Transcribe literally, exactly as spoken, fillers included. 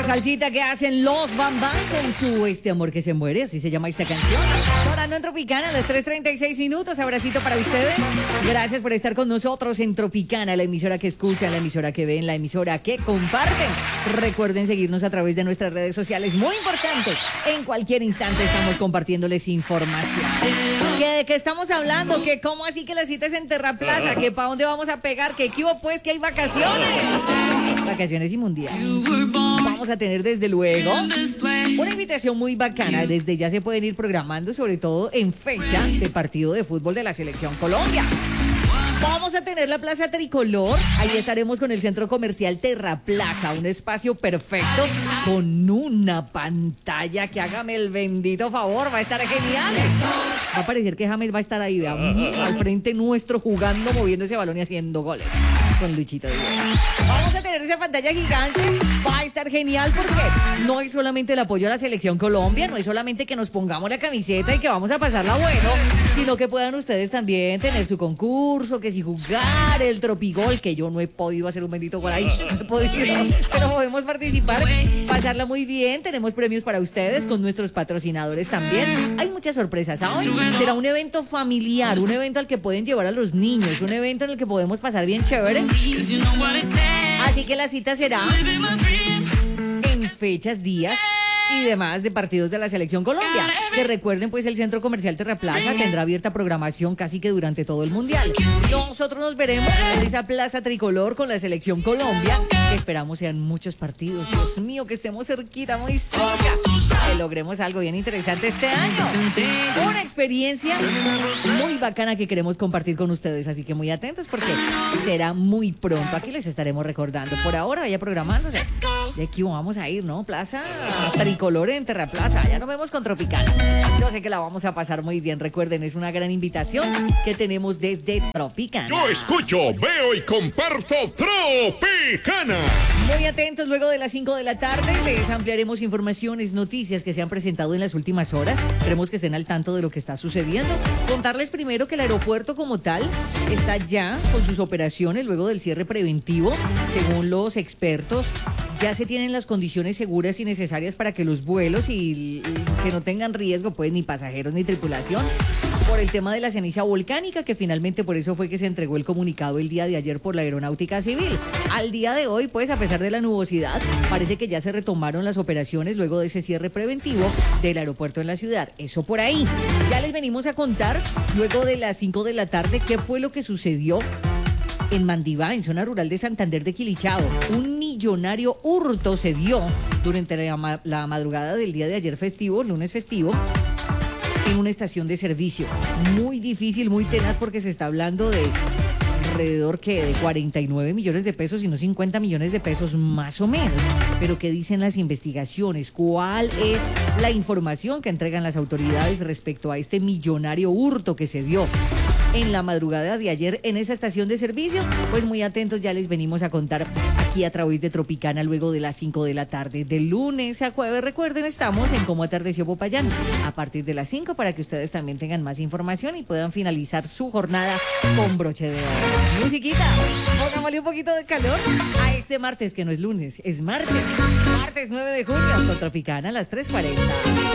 salsita que hacen los Bam Bam con su Este Amor que se muere, así se llama esta canción. Sonando en Tropicana a las tres treinta y seis minutos. Abracito para ustedes. Gracias por estar con nosotros en Tropicana, la emisora que escuchan, la emisora que ven, la emisora que comparten. Recuerden seguirnos a través de nuestras redes sociales. Muy importante, en cualquier instante estamos compartiéndoles información. ¿Que ¿De qué estamos hablando? ¿Que cómo así que la cita es en Terraplaza? ¿Que para dónde vamos a pegar? ¿Que qué hubo pues? ¿Que hay vacaciones? Vacaciones y mundial. Vamos a tener desde luego una invitación muy bacana. Desde ya se pueden ir programando, sobre todo en fecha de partido de fútbol de la Selección Colombia. Vamos a tener la Plaza Tricolor. Ahí estaremos con el Centro Comercial Terraplaza, un espacio perfecto con una pantalla que hágame el bendito favor, va a estar genial. Va a parecer que James va a estar ahí, vea, al frente nuestro jugando, moviendo ese balón y haciendo goles con Luchito Díaz. Vamos a tener esa pantalla gigante, va a estar genial porque no es solamente el apoyo a la Selección Colombia, no es solamente que nos pongamos la camiseta y que vamos a pasarla bueno, sino que puedan ustedes también tener su concurso, que si jugar el Tropigol, que yo no he podido hacer un bendito gol ahí, no he podido, pero podemos participar, pasarla muy bien, tenemos premios para ustedes con nuestros patrocinadores también, hay muchas sorpresas, ¿saben? Será un evento familiar, un evento al que pueden llevar a los niños, un evento en el que podemos pasar bien chévere. Así que la cita será en fechas, días y demás de partidos de la Selección Colombia. Que recuerden, pues el Centro Comercial Terraplaza tendrá abierta programación casi que durante todo el Mundial. Nosotros nos veremos en esa Plaza Tricolor con la Selección Colombia, que esperamos sean muchos partidos. Dios mío, que estemos cerquita, muy cerca, que logremos algo bien interesante este año. Una experiencia muy bacana que queremos compartir con ustedes, así que muy atentos porque será muy pronto. Aquí les estaremos recordando. Por ahora, vaya programándose. De aquí vamos a ir, ¿no? Plaza Tricolor en Terraplaza. Ya nos vemos con Tropicana. Yo sé que la vamos a pasar muy bien. Recuerden, es una gran invitación que tenemos desde Tropicana. Yo escucho, veo y comparto Tropicana. Muy atentos, luego de las cinco de la tarde les ampliaremos informaciones, noticias que se han presentado en las últimas horas. Queremos que estén al tanto de lo que está sucediendo. Contarles primero que el aeropuerto como tal está ya con sus operaciones luego del cierre preventivo. Según los expertos, ya se tienen las condiciones seguras y necesarias para que los vuelos y, y que no tengan riesgo, pues ni pasajeros ni tripulación, por el tema de la ceniza volcánica, que finalmente por eso fue que se entregó el comunicado el día de ayer por la Aeronáutica Civil. Al día de hoy, pues a pesar de la nubosidad, parece que ya se retomaron las operaciones luego de ese cierre preventivo del aeropuerto en la ciudad. Eso por ahí. Ya les venimos a contar luego de las cinco de la tarde qué fue lo que sucedió en Mandivá, en zona rural de Santander de Quilichao. Un millonario hurto se dio durante la, la madrugada del día de ayer festivo, lunes festivo, en una estación de servicio. Muy difícil, muy tenaz, porque se está hablando de alrededor que de cuarenta y nueve millones de pesos y no cincuenta millones de pesos más o menos. Pero ¿qué dicen las investigaciones? ¿Cuál es la información que entregan las autoridades respecto a este millonario hurto que se dio en la madrugada de ayer en esa estación de servicio? Pues muy atentos, ya les venimos a contar aquí a través de Tropicana luego de las cinco de la tarde. De lunes a jueves, recuerden, estamos en Cómo Atardeció Popayán a partir de las cinco para que ustedes también tengan más información y puedan finalizar su jornada con broche de oro. Musiquita, pongámosle un poquito de calor a este martes, que no es lunes, es martes. Martes nueve de junio con Tropicana a las tres cuarenta.